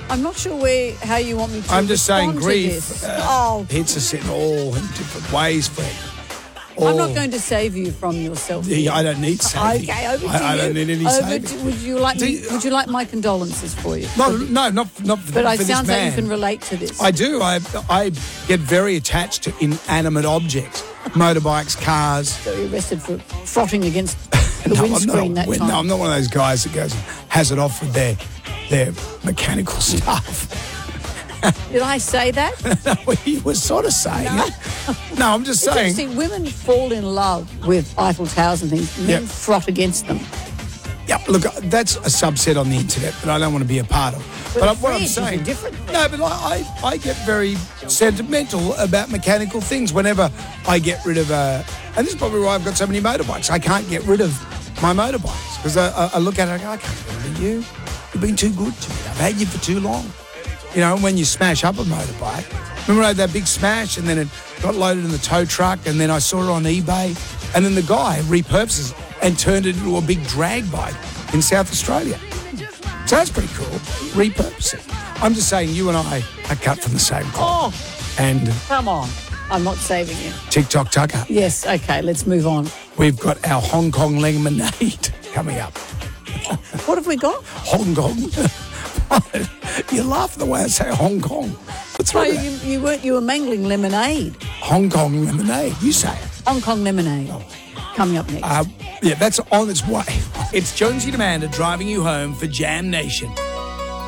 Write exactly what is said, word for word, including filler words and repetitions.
I'm not sure where how you want me to I'm just saying respond to grief this. uh, oh, hits us in all in different ways, Fred. I'm All- not going to save you from yourself. Yeah, I don't need saving. Okay, over to I, I you. don't need any over saving. to, would you like Do me, you- Would you like my condolences for you? No, no, not not for, but it for this sounds like man. you can relate to this. I do. I I get very attached to inanimate objects, motorbikes, cars. So you're arrested for frotting against the No, I'm windscreen not, that time. No, I'm not one of those guys that goes and has it off with their their mechanical stuff. Did I say that? No, you were sort of saying it. No, I'm just It's saying. interesting. Women fall in love with Eiffel Towers and things. Men Yep. frot against them. Yeah, look, that's a subset on the internet that I don't want to be a part of. But But, a what I'm fridge is a saying, different thing. no, but I, I, I get very sentimental about mechanical things whenever I get rid of a. And this is probably why I've got so many motorbikes. I can't get rid of my motorbikes because I, I, I look at it and I go, I can't get rid of you. You've been too good to me. I've had you for too long. You know, when you smash up a motorbike. Remember I had that big smash and then it got loaded in the tow truck and then I saw it on eBay and then the guy repurposed it and turned it into a big drag bike in South Australia. So that's pretty cool. Repurposing. I'm just saying you and I are cut from the same cloth. Oh, And come on. I'm not saving you. TikTok Tucker, Yes, okay, let's move on. we've got our Hong Kong lemonade coming up. What have we got? Hong Kong. You laugh the way I say Hong Kong. What's No, wrong with you, that? you weren't. You were mangling lemonade. Hong Kong lemonade. You say it. Hong Kong lemonade. Coming up next. Uh, yeah, that's on its way. It's Jonesy and Amanda driving you home for Jam Nation.